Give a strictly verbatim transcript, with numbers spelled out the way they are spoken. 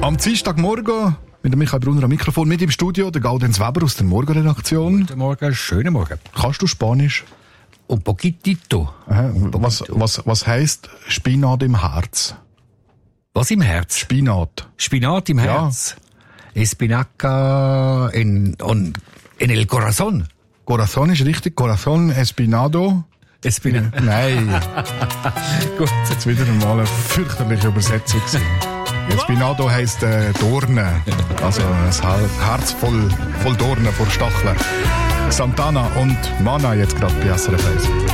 Am Dienstagmorgen mit dem Michael Brunner am Mikrofon, mit im Studio der Gaudenz Weber aus der Morgenredaktion. Guten Morgen, schönen Morgen. Kannst du Spanisch? Un poquitito. Aha. Was, was, was heisst Spinat im Herz? Was im Herz? Spinat. Spinat im Herz. Ja. Espinaca en, en, en el corazón. Corazón ist richtig. Corazón espinado. Espinado. Nein. Gut. Jetzt wieder einmal eine fürchterliche Übersetzung. Espinado heisst äh, Dornen. Also ein Herz voll, voll Dornen vor Stacheln. Santana und Mana jetzt gerade bei S R F eins.